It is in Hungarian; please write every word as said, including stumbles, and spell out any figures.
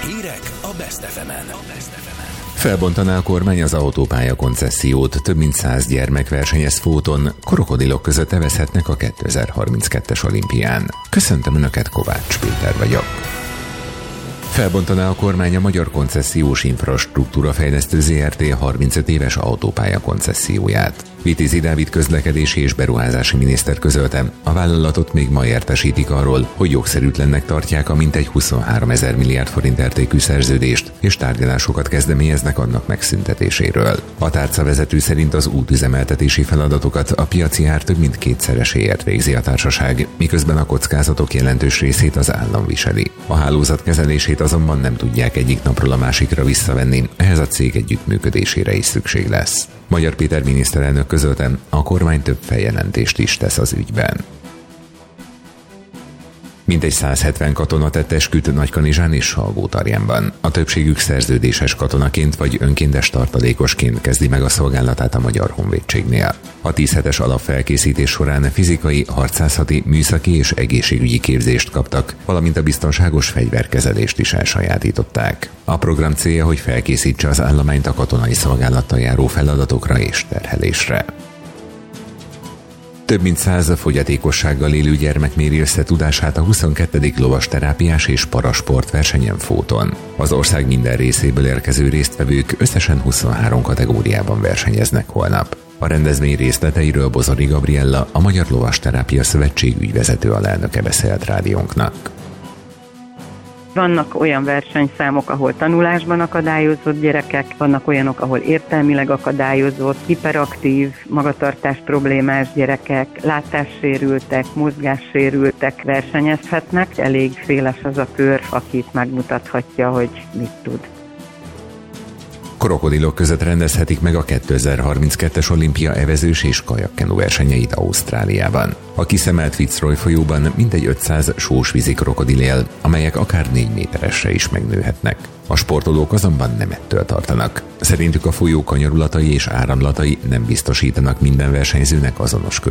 Hírek a Best ef emen. Felbontaná a kormány az autópálya koncessziót, több mint száz gyermek versenyez fóton, krokodilok között evezhetnek a kétezer-harminckettes olimpián. Köszöntöm Önöket, Kovács Péter vagyok. Felbontaná a kormány a Magyar Koncesziós Infrastruktúra Fejlesztő zé er té harmincöt éves autópálya koncesszióját. Vitézi Dávid közlekedési és beruházási miniszter közölte, a vállalatot még ma értesítik arról, hogy jogszerűtlennek tartják a mintegy huszonháromezer milliárd forint értékű szerződést, és tárgyalásokat kezdeményeznek annak megszüntetéséről. A tárcavezető szerint az útüzemeltetési feladatokat a piaci ár több mint kétszereséért végzi a társaság, miközben a kockázatok jelentős részét az állam viseli. A hálózat kezelését azonban nem tudják egyik napról a másikra visszavenni, ehhez a cég együttműködésére is szükség lesz. Magyar Péter miniszterelnök közölte, a kormány több feljelentést is tesz az ügyben. Mintegy száz hetven katona tett esküt Nagykanizsán és Salgótarjánban. A többségük szerződéses katonaként vagy önkéntes tartalékosként kezdi meg a szolgálatát a Magyar Honvédségnél. A tíz hetes alapfelkészítés során fizikai, harcászati, műszaki és egészségügyi képzést kaptak, valamint a biztonságos fegyverkezelést is elsajátították. A program célja, hogy felkészítse az állományt a katonai szolgálattal járó feladatokra és terhelésre. Több mint száz fogyatékossággal élő gyermek méri össze tudását a huszonkettedik lovasterápiás és parasport versenyen fóton. Az ország minden részéből érkező résztvevők összesen huszonhárom kategóriában versenyeznek holnap. A rendezvény részleteiről Bozori Gabriella, a Magyar Lovasterápia Szövetség ügyvezető alelnöke beszélt rádiónknak. Vannak olyan versenyszámok, ahol tanulásban akadályozott gyerekek, vannak olyanok, ahol értelmileg akadályozott, hiperaktív, magatartás problémás gyerekek, látássérültek, mozgássérültek versenyezhetnek. Elég széles az a kör, akit megmutathatja, hogy mit tud. Krokodilok között rendezhetik meg a kétezer-harminckettes olimpia evezős és kajakkenu versenyeit Ausztráliában. A kiszemelt Fitzroy folyóban mintegy ötszáz sósvízi krokodil él, amelyek akár négy méteresre is megnőhetnek. A sportolók azonban nem ettől tartanak. Szerintük a folyó kanyarulatai és áramlatai nem biztosítanak minden versenyzőnek azonos